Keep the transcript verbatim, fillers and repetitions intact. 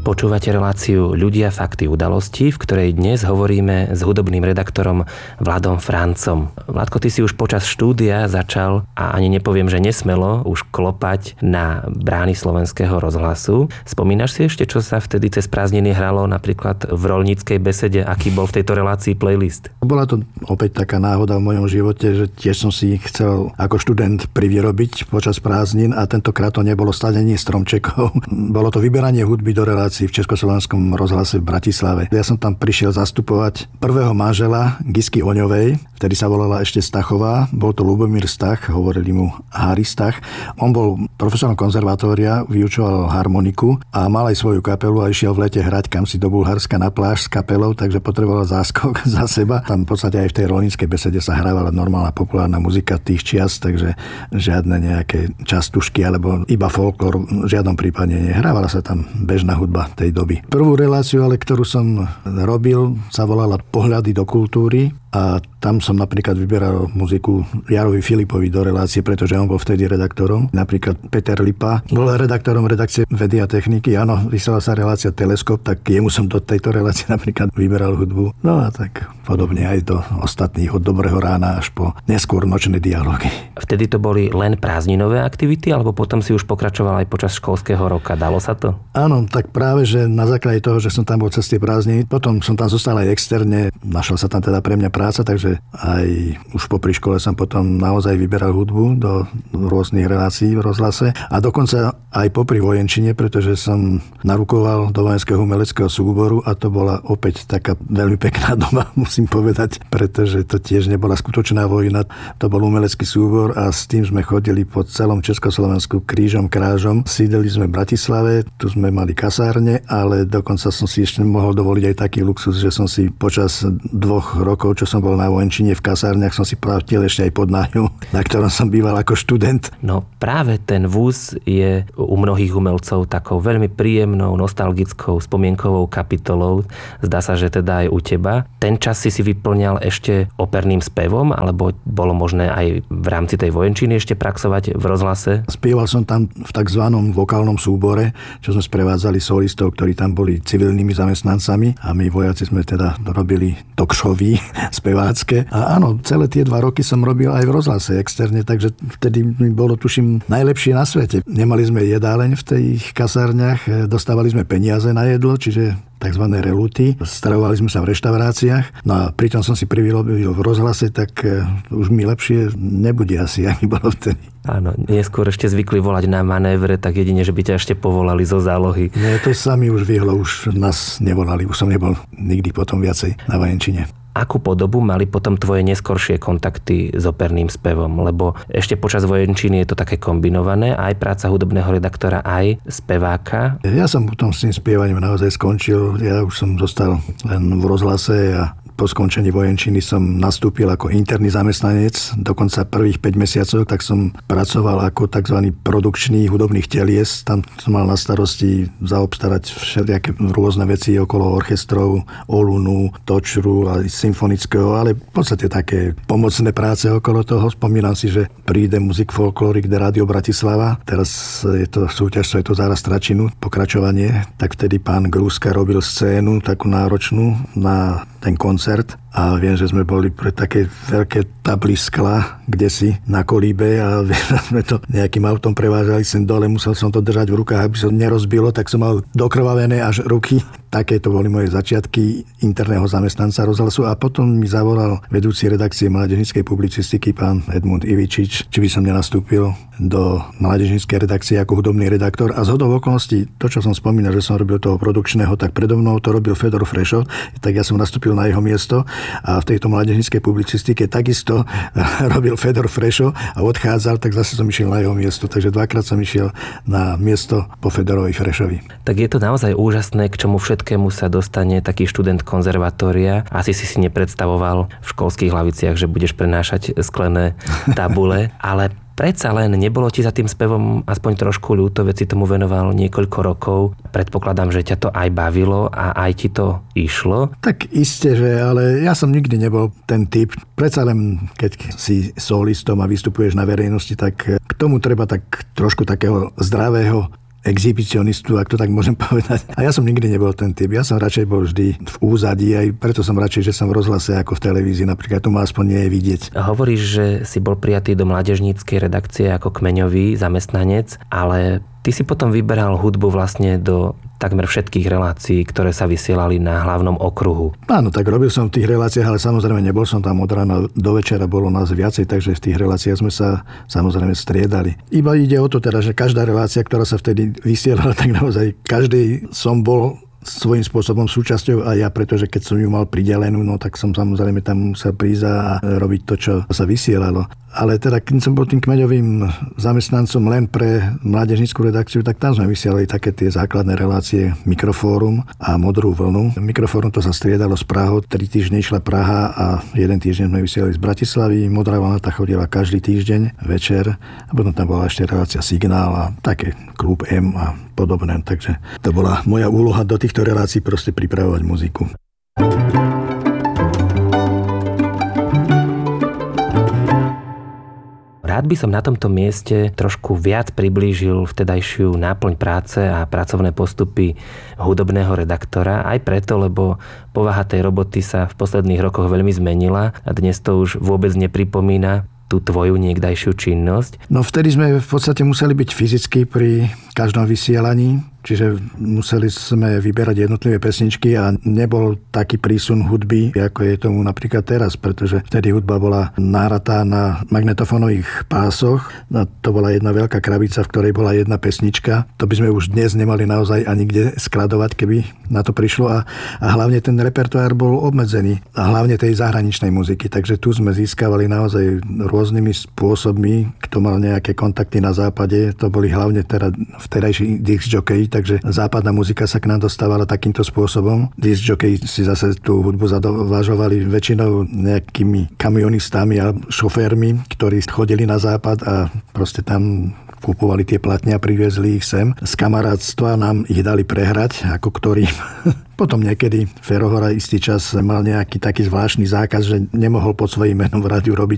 Počúvate reláciu Ľudia, fakty, udalosti, v ktorej dnes hovoríme s hudobným redaktorom Vladom Francom. Vladko, ty si už počas štúdia začal, a ani nepoviem, že nesmelo, už klopať na brány Slovenského rozhlasu. Spomínaš si ešte, čo sa vtedy cez prázdniny hralo napríklad v roľníckej besede, aký bol v tejto relácii playlist? Bola to opäť taká náhoda v mojom živote, že tiež som si chcel ako študent privyrobiť počas prázdnin a tentokrát to nebolo stadenie stromčekov. Bolo to vyberanie hudby do relácie v Československom rozhlase v Bratislave. Ja som tam prišiel zastupovať prvého manžela Gisky Oňovej, vtedy sa volala ešte Stachová, bol to Ľubomír Stach, hovorili mu Hári Stach. On bol profesorom konzervatória, vyučoval harmoniku a mal aj svoju kapelu a išiel v lete hrať kam si do Bulharska na pláž s kapelou, takže potreboval záskok za seba. Tam v podstate aj v tej rolníckej besede sa hrávala normálna populárna muzika tých čias, takže žiadne nejaké častušky alebo iba folklór v žiadnom prípade nehrávala sa tam bežná hudba tej doby. Prvú reláciu, ale ktorú som robil, sa volala Pohľady do kultúry a tam som napríklad vyberal muziku Jarovi Filipovi do relácie, pretože on bol vtedy redaktorom. Napríklad Peter Lipa bol redaktorom redakcie Vedy a techniky. Áno, vysiela sa relácia Teleskop, tak jemu som do tejto relácie napríklad vyberal hudbu. No a tak podobne aj do ostatných, od Dobrého rána až po neskôr Nočné dialógy. Vtedy to boli len prázdninové aktivity, alebo potom si už pokračoval aj počas školského roka? Dalo sa to? Áno, tak práve, že na základe toho, že som tam bol cez tie prázdniny, potom som tam zostal aj externe, našiel sa tam teda pre mňa práca, takže aj už popri škole som potom naozaj vyberal hudbu do rôznych relácií v rozhlase a dokonca aj popri vojenčine, pretože som narukoval do vojenského umeleckého súboru a to bola opäť taká veľmi pekná doba, musím povedať, pretože to tiež nebola skutočná vojna, to bol umelecký súbor a s tým sme chodili po celom Československu krížom krážom. Sídeli sme v Bratislave, tu sme mali kasárne, ale dokonca som si ešte mohol dovoliť aj taký luxus, že som si počas dvoch rokov, čo som bol na vojenčine v kasárniach, som si platil ešte aj podnájom, na ktorom som býval ako študent. No práve ten vúz je u mnohých umelcov takou veľmi príjemnou, nostalgickou, spomienkovou kapitolou. Zdá sa, že teda aj u teba. Ten čas si si vyplňal ešte operným spevom, alebo bolo možné aj v rámci tej vojenčiny ešte praxovať v rozhlase? Spieval som tam v takzvanom vokálnom súbore, čo sme sprevádzali solistov, ktorí tam boli civilnými zamestnancami a my vojaci sme teda robili talk showy spevácké. A áno, celé tie dva roky som robil aj v rozhlase externe, takže vtedy mi bolo, tuším, najlepšie na svete. Nemali sme jedáleň v tých kasárniach, dostávali sme peniaze na jedlo, čiže tzv. Reluty. Stravovali sme sa v reštauráciách. No a pritom som si privyrobil v rozhlase, tak už mi lepšie nebude asi, ani bolo vtedy. Áno, neskôr ešte zvykli volať na manévre, tak jedine, že by ťa ešte povolali zo zálohy. Nie, to sa mi už vyhlo, už nás nevolali, už som nebol nikdy potom viacej na vojenčine. Akú podobu mali potom tvoje neskoršie kontakty s operným spevom? Lebo ešte počas vojenčiny je to také kombinované, aj práca hudobného redaktora, aj speváka. Ja som potom s tým spievaním naozaj skončil. Ja už som zostal len v rozhlase a po skončení vojenčiny som nastúpil ako interný zamestnanec. Dokonca prvých päť mesiacov, tak som pracoval ako tzv. Produkčný hudobných telies. Tam som mal na starosti zaobstarať všelijaké rôzne veci okolo orchestrov, Olunu, Točru a symfonického, ale v podstate také pomocné práce okolo toho. Spomínam si, že príde Muzik Folklórik de Rádio Bratislava. Teraz je to súťaž Svetozára Stračinu, pokračovanie. Tak vtedy pán Grúska robil scénu takú náročnú na ten koncert a viem, že sme boli pre také veľké tably skla kdesi na kolíbe a sme to nejakým autom prevážali sem dole, musel som to držať v rukách, aby sa nerozbilo, tak som mal dokrvavené až ruky. Také to boli moje začiatky interného zamestnanca rozhlasu a potom mi zavolal vedúci redakcie mládežníckej publicistiky pán Edmund Ivičič, či by som nenastúpil do mládežníckej redakcie ako hudobný redaktor a zhodou okolností, to čo som spomínal, že som robil toho produkčného, tak predo mnou to robil Fedor Frešo, tak ja som nastúpil na jeho miesto a v tejto mládežníckej publicistike takisto robil Fedor Frešo a odchádzal, tak zase som išiel na jeho miesto, takže dvakrát som išiel na miesto po Fedorovi Frešovi. Tak je to naozaj úžasné, k čomu všetkému sa dostane taký študent konzervatória. Asi si si nepredstavoval v školských hlaviciach, že budeš prenášať sklené tabule, ale predsa len nebolo ti za tým spevom aspoň trošku ľúto, veď si tomu venoval niekoľko rokov. Predpokladám, že ťa to aj bavilo a aj ti to išlo. Tak iste, že, ale ja som nikdy nebol ten typ. Predsa len, keď si solistom a vystupuješ na verejnosti, tak k tomu treba tak trošku takého zdravého exhibicionistu, ak to tak môžem povedať. A ja som nikdy nebol ten typ. Ja som radšej bol vždy v úzadí, aj preto som radšej, že som v rozhlase ako v televízii. Napríklad tu ma aspoň nie je vidieť. Hovoríš, že si bol prijatý do mládežníckej redakcie ako kmeňový zamestnanec, ale ty si potom vyberal hudbu vlastne do takmer všetkých relácií, ktoré sa vysielali na hlavnom okruhu. Áno, tak robil som v tých reláciách, ale samozrejme nebol som tam od rána do večera, bolo nás viacej, takže v tých reláciách sme sa samozrejme striedali. Iba ide o to teda, že každá relácia, ktorá sa vtedy vysielala, tak naozaj každý som bol svojím spôsobom súčasťou a ja, pretože keď som ju mal pridelenú, no tak som samozrejme tam musel prísť a robiť to, čo sa vysielalo. Ale teda, keď som bol tým kmeňovým zamestnancom len pre mládežnícku redakciu, tak tam sme vysielali také tie základné relácie Mikrofórum a Modrú vlnu. Mikrofórum to sa striedalo s Prahou, tri týždne išla Praha a jeden týždeň sme vysielali z Bratislavy. Modrá vlna tá chodila každý týždeň večer a potom tam bola ešte relácia Signál a také Klub M a podobné. Takže to bola moja úloha do týchto relácií proste pripravovať muziku. Rád by som na tomto mieste trošku viac priblížil vtedajšiu náplň práce a pracovné postupy hudobného redaktora, aj preto, lebo povaha tej roboty sa v posledných rokoch veľmi zmenila a dnes to už vôbec nepripomína tú tvoju niekdajšiu činnosť. No vtedy sme v podstate museli byť fyzicky pri každom vysielaní, čiže museli sme vyberať jednotlivé pesničky a nebol taký prísun hudby, ako je tomu napríklad teraz, pretože vtedy hudba bola nahratá na magnetofónových pásoch. No, to bola jedna veľká krabica, v ktorej bola jedna pesnička. To by sme už dnes nemali naozaj ani kde skladovať, keby na to prišlo. A, a hlavne ten repertoár bol obmedzený. A hlavne tej zahraničnej muziky. Takže tu sme získavali naozaj rôznymi spôsobmi. Kto mal nejaké kontakty na západe, to boli hlavne teda vtedajší disc jockey, takže západná muzika sa k nám dostávala takýmto spôsobom. Disc jockey si zase tú hudbu zadovážovali väčšinou nejakými kamionistami a šoférmi, ktorí chodili na západ a proste tam kupovali tie platne a priviezli ich sem. Z kamarátstva nám ich dali prehrať, ako ktorým. Potom niekedy Ferohora istý čas mal nejaký taký zvláštny zákaz, že nemohol pod svojím menom v rádiu robiť